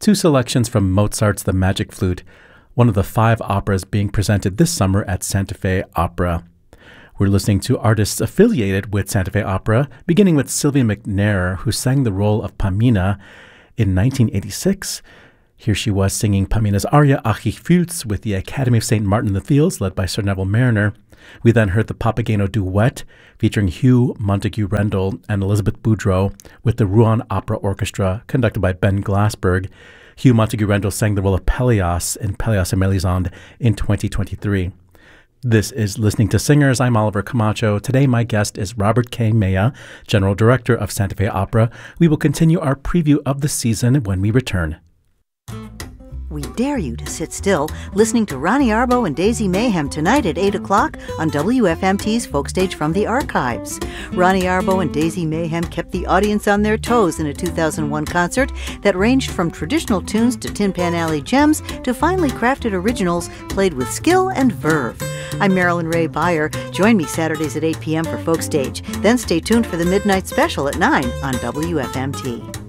Two selections from Mozart's The Magic Flute, one of the 5 operas being presented this summer at Santa Fe Opera. We're listening to artists affiliated with Santa Fe Opera, beginning with Sylvia McNair, who sang the role of Pamina in 1986. Here she was singing Pamina's aria Ach ich fühl's with the Academy of St. Martin in the Fields, led by Sir Neville Mariner. We then heard the Papageno duet featuring Hugh Montague Rendell and Elizabeth Boudreau with the Rouen Opera Orchestra, conducted by Ben Glassberg. Hugh Montague Rendell sang the role of Pelléas in Pelléas and Mélisande in 2023. This is Listening to Singers. I'm Oliver Camacho. Today my guest is Robert K. Maya, General Director of Santa Fe Opera. We will continue our preview of the season when we return. We dare you to sit still, listening to Ronnie Arbo and Daisy Mayhem tonight at 8 o'clock on WFMT's Folkstage from the Archives. Ronnie Arbo and Daisy Mayhem kept the audience on their toes in a 2001 concert that ranged from traditional tunes to Tin Pan Alley gems to finely crafted originals played with skill and verve. I'm Marilyn Ray Beyer. Join me Saturdays at 8 p.m. for Folkstage. Then stay tuned for the Midnight Special at 9 on WFMT.